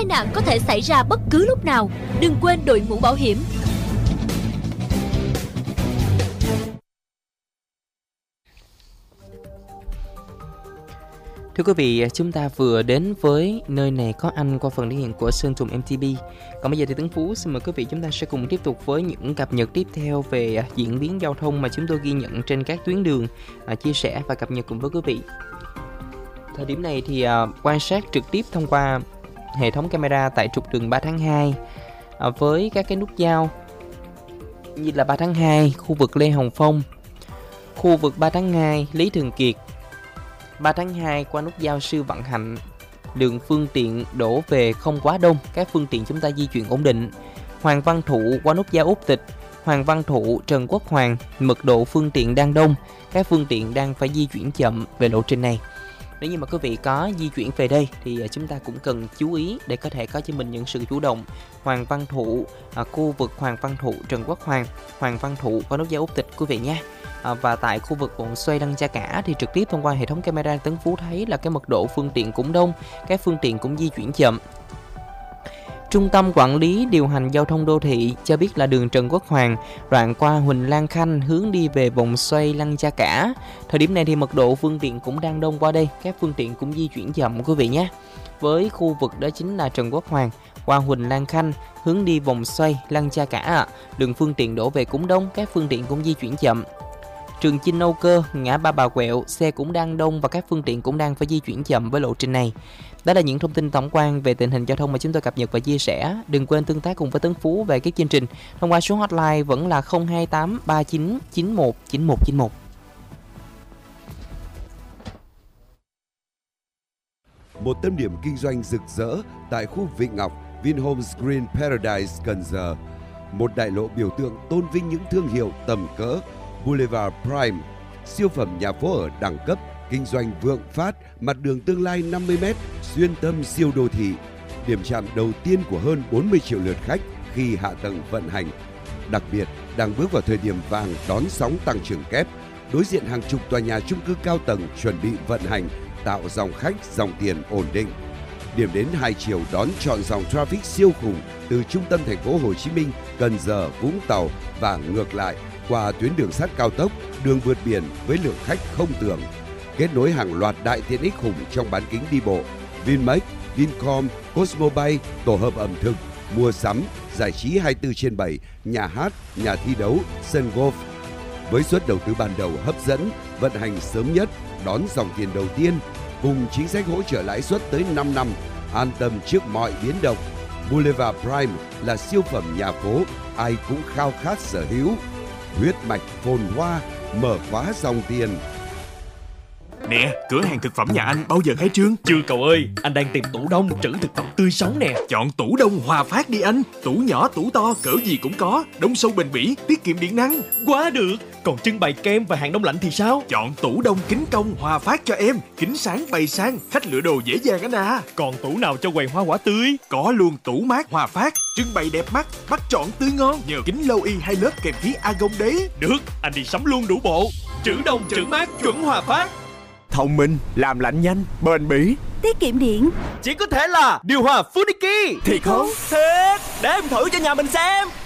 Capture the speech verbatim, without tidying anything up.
tai nạn có thể xảy ra bất cứ lúc nào. Đừng quên đội mũ bảo hiểm. Thưa quý vị, chúng ta vừa đến với Nơi Này Có Anh qua phần thể hiện của Sơn Tùng em tê pê. Còn bây giờ thì Tấn Phú xin mời quý vị chúng ta sẽ cùng tiếp tục với những cập nhật tiếp theo về diễn biến giao thông mà chúng tôi ghi nhận trên các tuyến đường, à, chia sẻ và cập nhật cùng với quý vị. Thời điểm này thì à, quan sát trực tiếp thông qua hệ thống camera tại trục đường ba tháng hai, à, với các cái nút giao như là ba tháng hai, khu vực Lê Hồng Phong, khu vực ba tháng hai, Lý Thường Kiệt, ba tháng hai qua nút giao Sư Vạn Hạnh. Lượng phương tiện đổ về không quá đông, các phương tiện chúng ta di chuyển ổn định. Hoàng Văn Thụ qua nút giao Úc Tịch, Hoàng Văn Thụ, Trần Quốc Hoàng, mật độ phương tiện đang đông, các phương tiện đang phải di chuyển chậm về lộ trình này. Nếu như mà quý vị có di chuyển về đây thì chúng ta cũng cần chú ý để có thể có cho mình những sự chủ động. Hoàng Văn Thụ, à, khu vực Hoàng Văn Thụ, Trần Quốc Hoàng, Hoàng Văn Thụ qua nút giao Úc Tịch quý vị nhé. À, và tại khu vực vòng xoay Lăng Cha Cả thì trực tiếp thông qua hệ thống camera Tấn Phú thấy là cái mật độ phương tiện cũng đông, các phương tiện cũng di chuyển chậm. Trung tâm Quản lý Điều hành Giao thông Đô thị cho biết là đường Trần Quốc Hoàng đoạn qua Huỳnh Lan Khanh hướng đi về vòng xoay Lăng Cha Cả. Thời điểm này thì mật độ phương tiện cũng đang đông qua đây, các phương tiện cũng di chuyển chậm quý vị nhé. Với khu vực đó chính là Trần Quốc Hoàng qua Huỳnh Lan Khanh hướng đi vòng xoay Lăng Cha Cả, lượng phương tiện đổ về cũng đông, các phương tiện cũng di chuyển chậm. Trường Chinh Âu Cơ, ngã ba Bà Quẹo, xe cũng đang đông và các phương tiện cũng đang phải di chuyển chậm với lộ trình này. Đó là những thông tin tổng quan về tình hình giao thông mà chúng tôi cập nhật và chia sẻ. Đừng quên tương tác cùng với Tấn Phú về các chương trình thông qua số hotline vẫn là không hai tám ba chín chín một chín một chín một. Một tâm điểm kinh doanh rực rỡ tại khu Vịnh Ngọc, Vinhomes Green Paradise, Cần Giờ. Một đại lộ biểu tượng tôn vinh những thương hiệu tầm cỡ. Boulevard Prime, siêu phẩm nhà phố ở đẳng cấp, kinh doanh vượng phát, mặt đường tương lai năm mươi mét, xuyên tâm siêu đô thị. Điểm chạm đầu tiên của hơn bốn mươi triệu lượt khách khi hạ tầng vận hành. Đặc biệt, đang bước vào thời điểm vàng đón sóng tăng trưởng kép, đối diện hàng chục tòa nhà chung cư cao tầng chuẩn bị vận hành, tạo dòng khách, dòng tiền ổn định. Điểm đến hai chiều đón trọn dòng traffic siêu khủng từ trung tâm thành phố Hồ Chí Minh, Cần Giờ, Vũng Tàu và ngược lại qua tuyến đường sắt cao tốc, đường vượt biển với lượng khách không tưởng. Kết nối hàng loạt đại tiện ích khủng trong bán kính đi bộ, Vinmec, Vincom, Cosmobay, tổ hợp ẩm thực, mua sắm, giải trí hai mươi bốn trên bảy, nhà hát, nhà thi đấu, sân golf. Với suất đầu tư ban đầu hấp dẫn, vận hành sớm nhất, đón dòng tiền đầu tiên, cùng chính sách hỗ trợ lãi suất tới năm năm, an tâm trước mọi biến động. Boulevard Prime là siêu phẩm nhà phố, ai cũng khao khát sở hữu. Huyết mạch phồn hoa, mở khóa dòng tiền. Nè, cửa hàng thực phẩm nhà anh bao giờ khai trương? Chưa cậu ơi, anh đang tìm tủ đông trữ thực phẩm tươi sống nè. Chọn tủ đông Hòa Phát đi anh. Tủ nhỏ, tủ to, cỡ gì cũng có. Đông sâu bền bỉ, tiết kiệm điện năng. Quá được. Còn trưng bày kem và hàng đông lạnh thì sao? Chọn tủ đông kính công Hòa Phát cho em. Kính sáng bày sang, khách lựa đồ dễ dàng anh à. Còn tủ nào cho quầy hoa quả tươi? Có luôn tủ mát Hòa Phát. Trưng bày đẹp mắt, bắt chọn tươi ngon. Nhờ kính lâu y hai lớp kèm khí argon đấy. Được, anh đi sắm luôn đủ bộ. Trữ đông, trữ mát, chuẩn Hòa Phát. Thông minh, làm lạnh nhanh, bền bỉ, tiết kiệm điện. Chỉ có thể là điều hòa Funiki. Thiệt không? Thiệt, để em thử cho nhà mình xem.